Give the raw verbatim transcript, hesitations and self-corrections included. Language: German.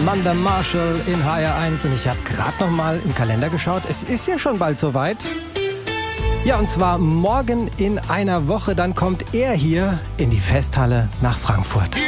Amanda Marshall in H R eins und ich habe gerade noch mal im Kalender geschaut. Es ist ja schon bald soweit. Ja, und zwar morgen in einer Woche, dann kommt er hier in die Festhalle nach Frankfurt.